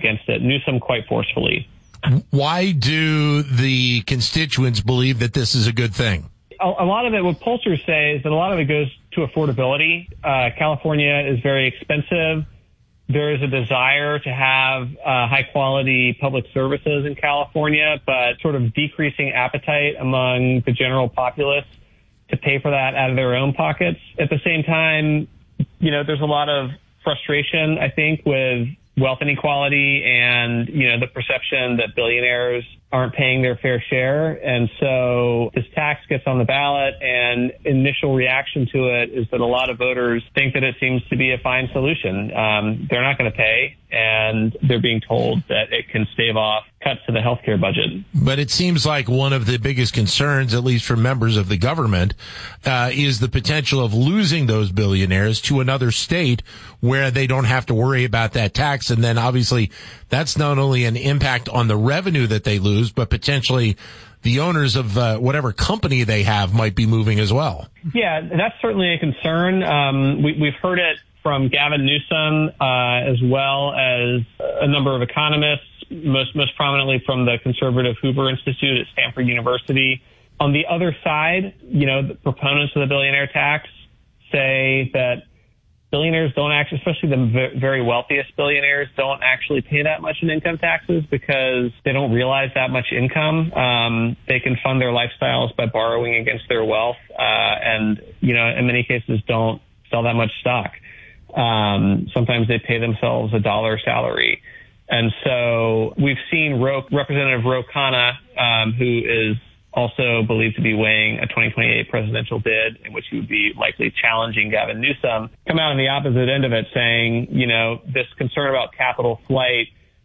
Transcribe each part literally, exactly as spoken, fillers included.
against it, Newsom quite forcefully. Why do the constituents believe that this is a good thing? A, a lot of it, what pollsters say, is that a lot of it goes to affordability. Uh, California is very expensive. There is a desire to have uh, high-quality public services in California, but sort of decreasing appetite among the general populace to pay for that out of their own pockets. At the same time, you know, there's a lot of frustration, I think, with wealth inequality and, you know, the perception that billionaires aren't paying their fair share. And so this tax gets on the ballot, and initial reaction to it is that a lot of voters think that it seems to be a fine solution. Um, they're not going to pay, and they're being told that it can stave off cuts to the healthcare budget. But it seems like one of the biggest concerns, at least for members of the government, uh, is the potential of losing those billionaires to another state where they don't have to worry about that tax. And then obviously that's not only an impact on the revenue that they lose, but potentially the owners of uh, whatever company they have might be moving as well. Yeah, that's certainly a concern. Um, we, we've heard it from Gavin Newsom, uh, as well as a number of economists, most most prominently from the conservative Hoover Institute at Stanford University. On the other side, you know, the proponents of the billionaire tax say that billionaires don't actually, especially the very wealthiest billionaires, don't actually pay that much in income taxes because they don't realize that much income. Um, they can fund their lifestyles by borrowing against their wealth, uh, and, you know, in many cases don't sell that much stock. Um, sometimes they pay themselves a dollar salary. And so we've seen Ro- Representative Ro Khanna, um, who is also believed to be weighing a twenty twenty-eight presidential bid in which he would be likely challenging Gavin Newsom, come out on the opposite end of it saying, you know, this concern about capital flight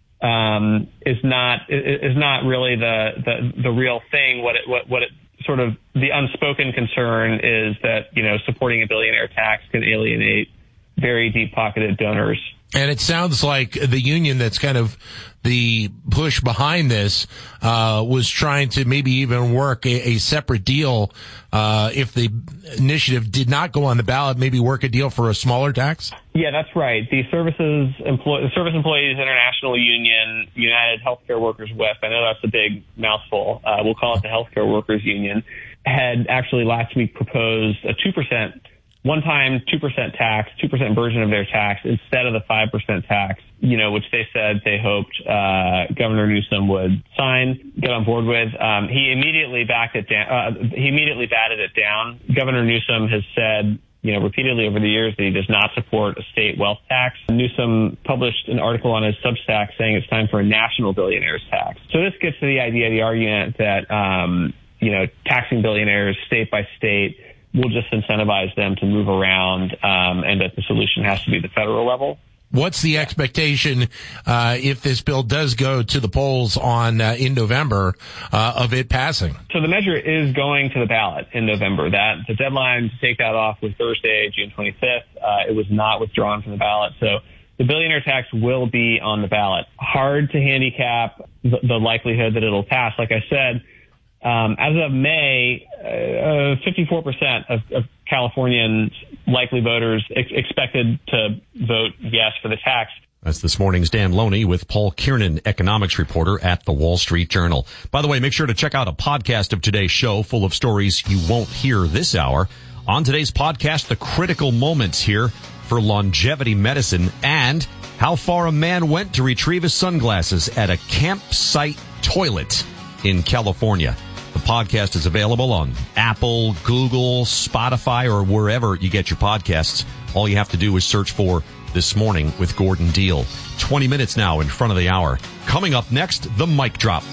um, is not is not really the, the, the real thing. What it, what, what it sort of the unspoken concern is that, you know, supporting a billionaire tax can alienate very deep-pocketed donors. And it sounds like the union that's kind of the push behind this uh was trying to maybe even work a, a separate deal uh if the initiative did not go on the ballot, maybe work a deal for a smaller tax? Yeah, that's right. The Services Employ- the Service Employees International Union, United Healthcare Workers W I F, I know that's a big mouthful, uh, we'll call it the Healthcare Workers Union, had actually last week proposed a two percent one-time two percent tax, two percent version of their tax instead of the five percent tax, you know, which they said they hoped uh Governor Newsom would sign, get on board with. Um, he immediately backed it down. Uh, he immediately batted it down. Governor Newsom has said, you know, repeatedly over the years that he does not support a state wealth tax. Newsom published an article on his Substack saying it's time for a national billionaires tax. So this gets to the idea, the argument that, um, you know, taxing billionaires state by state will just incentivize them to move around, um, and that the solution has to be the federal level. What's the expectation uh, if this bill does go to the polls on uh, in November uh, of it passing? So the measure is going to the ballot in November. That the deadline to take that off was Thursday, June twenty-fifth. Uh, it was not withdrawn from the ballot. So the billionaire tax will be on the ballot. Hard to handicap the, the likelihood that it'll pass. Like I said, Um, as of May, uh, fifty-four percent of, of Californians, likely voters, ex- expected to vote yes for the tax. That's this morning's Dan Loney with Paul Kiernan, economics reporter at the Wall Street Journal. By the way, make sure to check out a podcast of today's show full of stories you won't hear this hour. On today's podcast, the critical moments here for longevity medicine and how far a man went to retrieve his sunglasses at a campsite toilet in California. The podcast is available on Apple, Google, Spotify, or wherever you get your podcasts. All you have to do is search for This Morning with Gordon Deal. twenty minutes now in front of the hour. Coming up next, the mic drop.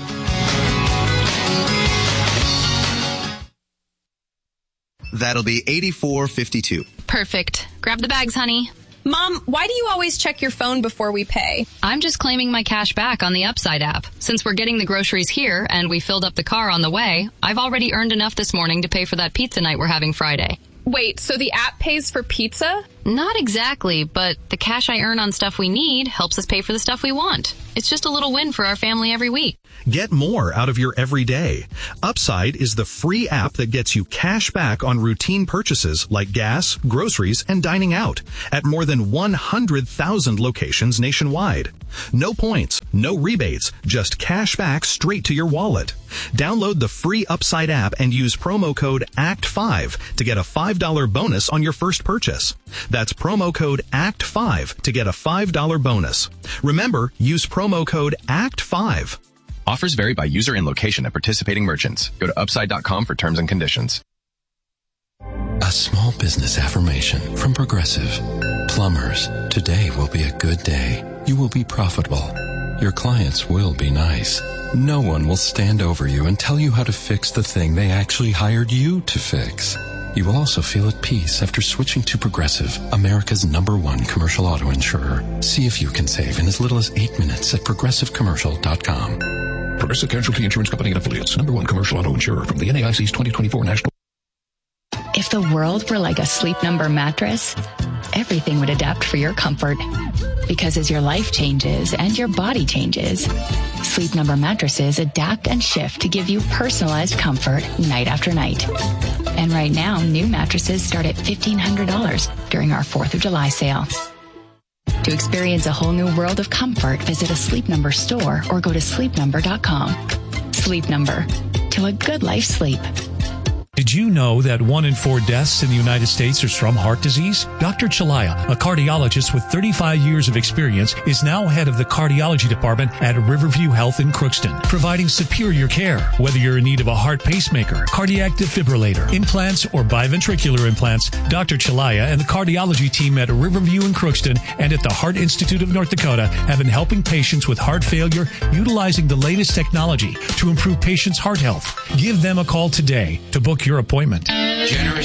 That'll be eighty-four fifty-two. Perfect. Grab the bags, honey. Mom, why do you always check your phone before we pay? I'm just claiming my cash back on the Upside app. Since we're getting the groceries here and we filled up the car on the way, I've already earned enough this morning to pay for that pizza night we're having Friday. Wait, so the app pays for pizza? Not exactly, but the cash I earn on stuff we need helps us pay for the stuff we want. It's just a little win for our family every week. Get more out of your everyday. Upside is the free app that gets you cash back on routine purchases like gas, groceries, and dining out at more than one hundred thousand locations nationwide. No points, no rebates, just cash back straight to your wallet. Download the free Upside app and use promo code A C T five to get a five dollars bonus on your first purchase. That's promo code A C T five to get a five dollars bonus. Remember, use promo code A C T five. Offers vary by user and location at participating merchants. Go to upside dot com for terms and conditions. A small business affirmation from Progressive. Plumbers, today will be a good day. You will be profitable. Your clients will be nice. No one will stand over you and tell you how to fix the thing they actually hired you to fix. You will also feel at peace after switching to Progressive, America's number one commercial auto insurer. See if you can save in as little as eight minutes at progressive commercial dot com. Progressive Casualty Insurance Company and Affiliates, number one commercial auto insurer from the N A I C's twenty twenty-four National. If the world were like a Sleep Number mattress, everything would adapt for your comfort. Because as your life changes and your body changes, Sleep Number mattresses adapt and shift to give you personalized comfort night after night. And right now, new mattresses start at fifteen hundred dollars during our fourth of July sale. To experience a whole new world of comfort, visit a Sleep Number store or go to sleep number dot com. Sleep Number. To a good life sleep. Did you know that one in four deaths in the United States is from heart disease? Doctor Chalaya, a cardiologist with thirty-five years of experience, is now head of the cardiology department at Riverview Health in Crookston, providing superior care. Whether you're in need of a heart pacemaker, cardiac defibrillator, implants, or biventricular implants, Doctor Chalaya and the cardiology team at Riverview in Crookston and at the Heart Institute of North Dakota have been helping patients with heart failure utilizing the latest technology to improve patients' heart health. Give them a call today to book your appointment. Generous